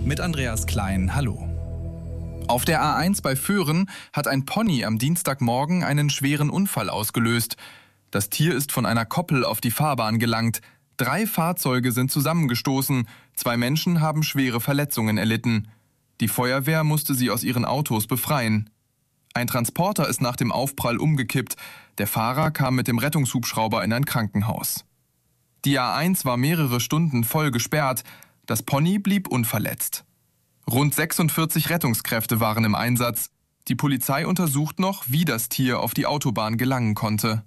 mit Andreas Klein. Hallo. Auf der A1 bei Föhren hat ein Pony am Dienstagmorgen einen schweren Unfall ausgelöst. Das Tier ist von einer Koppel auf die Fahrbahn gelangt. 3 Fahrzeuge sind zusammengestoßen. 2 Menschen haben schwere Verletzungen erlitten. Die Feuerwehr musste sie aus ihren Autos befreien. Ein Transporter ist nach dem Aufprall umgekippt. Der Fahrer kam mit dem Rettungshubschrauber in ein Krankenhaus. Die A1 war mehrere Stunden voll gesperrt. Das Pony blieb unverletzt. Rund 46 Rettungskräfte waren im Einsatz. Die Polizei untersucht noch, wie das Tier auf die Autobahn gelangen konnte.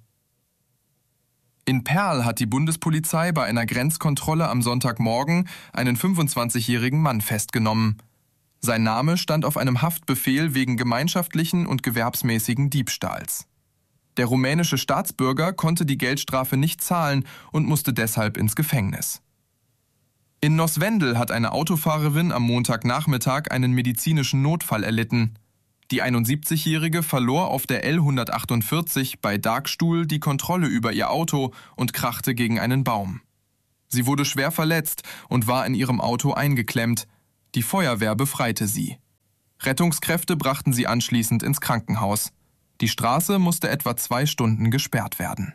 In Perl hat die Bundespolizei bei einer Grenzkontrolle am Sonntagmorgen einen 25-jährigen Mann festgenommen. Sein Name stand auf einem Haftbefehl wegen gemeinschaftlichen und gewerbsmäßigen Diebstahls. Der rumänische Staatsbürger konnte die Geldstrafe nicht zahlen und musste deshalb ins Gefängnis. In Noswendel hat eine Autofahrerin am Montagnachmittag einen medizinischen Notfall erlitten. Die 71-Jährige verlor auf der L148 bei Darkstuhl die Kontrolle über ihr Auto und krachte gegen einen Baum. Sie wurde schwer verletzt und war in ihrem Auto eingeklemmt. Die Feuerwehr befreite sie. Rettungskräfte brachten sie anschließend ins Krankenhaus. Die Straße musste etwa 2 Stunden gesperrt werden.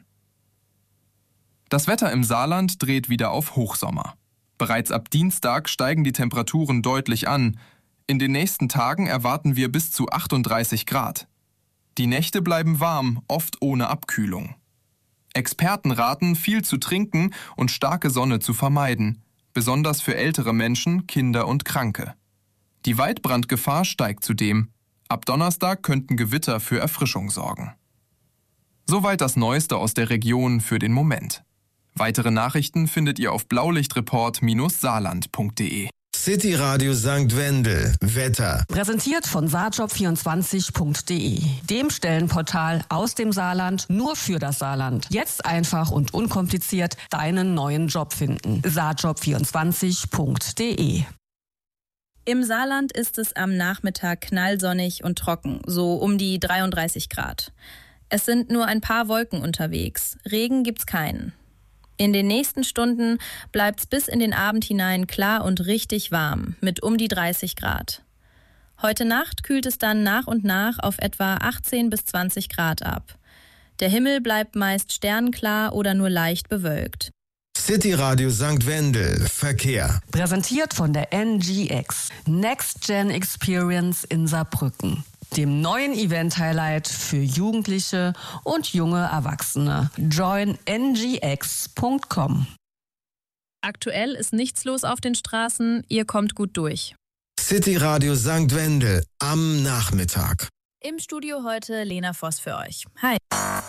Das Wetter im Saarland dreht wieder auf Hochsommer. Bereits ab Dienstag steigen die Temperaturen deutlich an. In den nächsten Tagen erwarten wir bis zu 38 Grad. Die Nächte bleiben warm, oft ohne Abkühlung. Experten raten, viel zu trinken und starke Sonne zu vermeiden, besonders für ältere Menschen, Kinder und Kranke. Die Waldbrandgefahr steigt zudem. Ab Donnerstag könnten Gewitter für Erfrischung sorgen. Soweit das Neueste aus der Region für den Moment. Weitere Nachrichten findet ihr auf blaulichtreport-saarland.de. City Radio St. Wendel. Wetter. Präsentiert von saarjob24.de, dem Stellenportal aus dem Saarland nur für das Saarland. Jetzt einfach und unkompliziert deinen neuen Job finden. saarjob24.de. Im Saarland ist es am Nachmittag knallsonnig und trocken, so um die 33 Grad. Es sind nur ein paar Wolken unterwegs. Regen gibt's keinen. In den nächsten Stunden bleibt's bis in den Abend hinein klar und richtig warm, mit um die 30 Grad. Heute Nacht kühlt es dann nach und nach auf etwa 18 bis 20 Grad ab. Der Himmel bleibt meist sternklar oder nur leicht bewölkt. City Radio St. Wendel. Verkehr. Präsentiert von der NGX, Next Gen Experience in Saarbrücken, dem neuen Event-Highlight für Jugendliche und junge Erwachsene. Join ngx.com. Aktuell ist nichts los auf den Straßen, ihr kommt gut durch. City Radio St. Wendel am Nachmittag. Im Studio heute Lena Voss für euch. Hi.